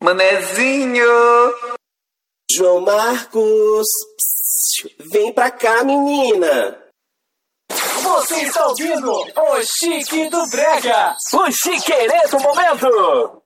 Manezinho! João Marcos, vem pra cá, menina. Você está ouvindo o Chique do Brega, o chiquerê do momento.